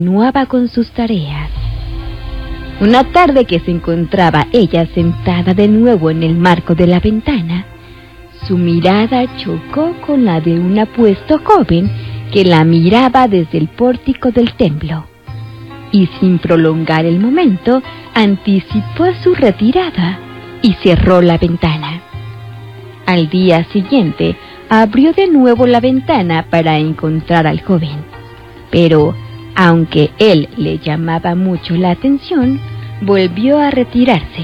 continuaba con sus tareas. Una tarde que se encontraba ella sentada de nuevo en el marco de la ventana, su mirada chocó con la de un apuesto joven que la miraba desde el pórtico del templo, y sin prolongar el momento, anticipó su retirada y cerró la ventana. Al día siguiente, abrió de nuevo la ventana para encontrar al joven, pero aunque él le llamaba mucho la atención, volvió a retirarse.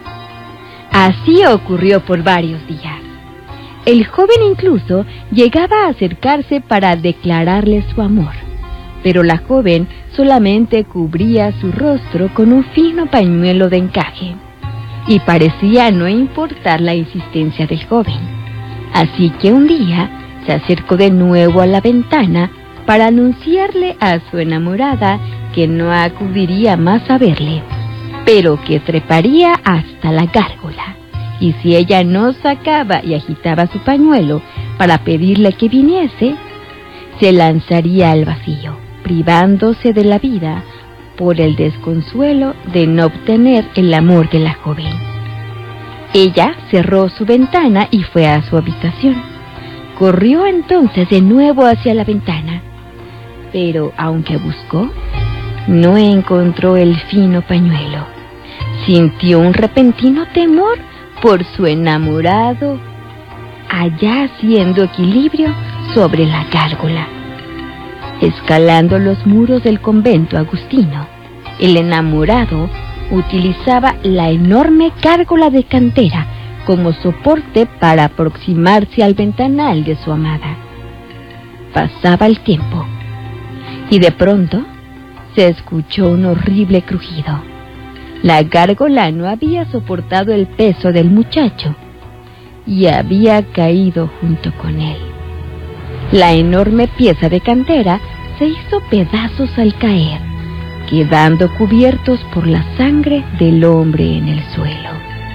Así ocurrió por varios días. El joven incluso llegaba a acercarse para declararle su amor, pero la joven solamente cubría su rostro con un fino pañuelo de encaje, y parecía no importar la insistencia del joven. Así que un día se acercó de nuevo a la ventana para anunciarle a su enamorada que no acudiría más a verle, pero que treparía hasta la gárgola, y si ella no sacaba y agitaba su pañuelo para pedirle que viniese, se lanzaría al vacío, privándose de la vida por el desconsuelo de no obtener el amor de la joven. Ella cerró su ventana y fue a su habitación. Corrió entonces de nuevo hacia la ventana, pero aunque buscó, no encontró el fino pañuelo. Sintió un repentino temor por su enamorado allá haciendo equilibrio sobre la gárgola. Escalando los muros del convento agustino, el enamorado utilizaba la enorme gárgola de cantera como soporte para aproximarse al ventanal de su amada. Pasaba el tiempo, y de pronto se escuchó un horrible crujido. La gárgola no había soportado el peso del muchacho y había caído junto con él. La enorme pieza de cantera se hizo pedazos al caer, quedando cubiertos por la sangre del hombre en el suelo.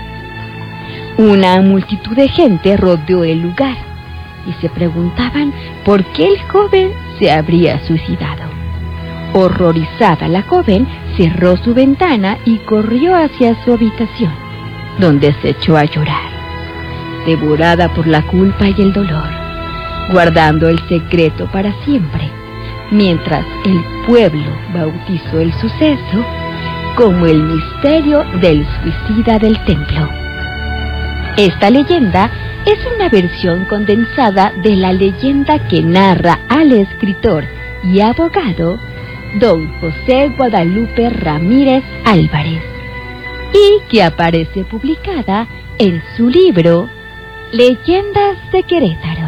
Una multitud de gente rodeó el lugar y se preguntaban por qué el joven se habría suicidado. Horrorizada, la joven cerró su ventana y corrió hacia su habitación, donde se echó a llorar, devorada por la culpa y el dolor, guardando el secreto para siempre, mientras el pueblo bautizó el suceso como el misterio del suicida del templo. Esta leyenda es una versión condensada de la leyenda que narra al escritor y abogado don José Guadalupe Ramírez Álvarez, y que aparece publicada en su libro Leyendas de Querétaro.